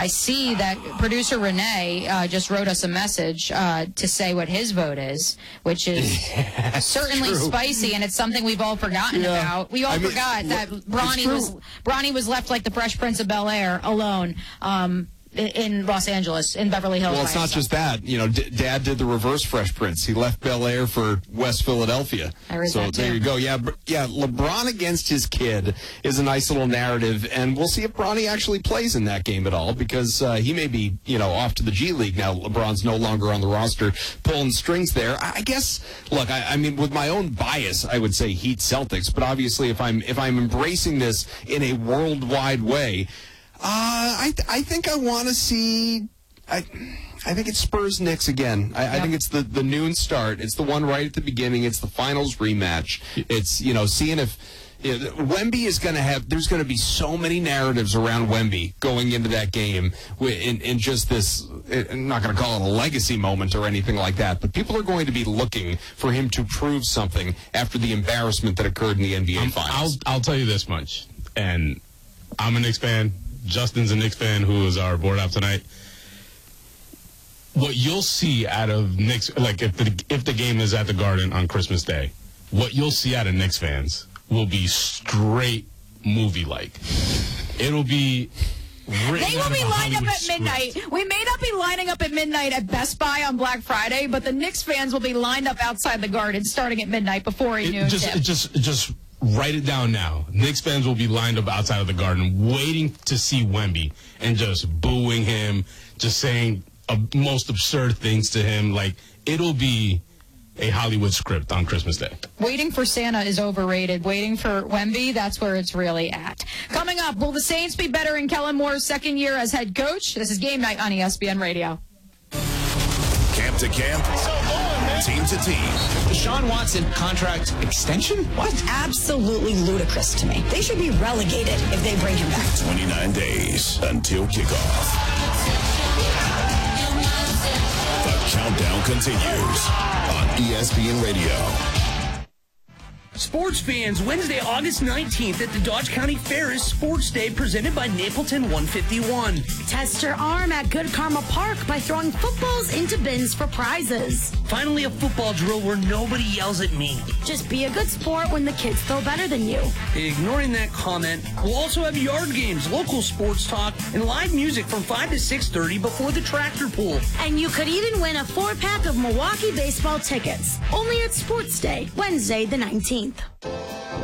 I see that producer Renee just wrote us a message to say what his vote is, which is certainly spicy, and it's something we've all forgotten about. We all forgot that Bronny was left like the Fresh Prince of Bel-Air alone. In Los Angeles, in Beverly Hills. Well, it's not just that. Dad did the reverse Fresh Prince. He left Bel Air for West Philadelphia. I read that too. There you go. Yeah, LeBron against his kid is a nice little narrative, and we'll see if Bronny actually plays in that game at all, because he may be, off to the G League now. LeBron's no longer on the roster, pulling strings there. I guess. Look, I mean, with my own bias, I would say Heat Celtics, but obviously, if I'm embracing this in a worldwide way. I think I want to see. I think it's Spurs Knicks again. I think it's the noon start. It's the one right at the beginning. It's the finals rematch. It's seeing if Wemby is going to have. There's going to be so many narratives around Wemby going into that game in just this. I'm not going to call it a legacy moment or anything like that, but people are going to be looking for him to prove something after the embarrassment that occurred in the NBA finals. I'll tell you this much, and I'm a Knicks fan. Justin's a Knicks fan who is our board op tonight. What you'll see out of Knicks, like if the game is at the Garden on Christmas Day, what you'll see out of Knicks fans will be straight movie-like. It'll be written. They will be lined up at midnight. We may not be lining up at midnight at Best Buy on Black Friday, but the Knicks fans will be lined up outside the Garden starting at midnight before a noon tip. Just write it down now. Knicks fans will be lined up outside of the Garden waiting to see Wemby and just booing him, just saying most absurd things to him. Like, it'll be a Hollywood script on Christmas Day. Waiting for Santa is overrated. Waiting for Wemby, that's where it's really at. Coming up, will the Saints be better in Kellen Moore's second year as head coach? This is Game Night on ESPN Radio. Camp to camp, team to team. Deshaun Watson contract extension? What? Absolutely ludicrous to me. They should be relegated if they bring him back. 29 days until kickoff. The countdown continues on ESPN Radio. Sports fans, Wednesday, August 19th at the Dodge County Fair is Sports Day presented by Napleton 151. Test your arm at Good Karma Park by throwing footballs into bins for prizes. Finally, a football drill where nobody yells at me. Just be a good sport when the kids throw better than you. Ignoring that comment, we'll also have yard games, local sports talk, and live music from 5 to 6:30 before the tractor pull. And you could even win a 4-pack of Milwaukee baseball tickets. Only at Sports Day, Wednesday the 19th.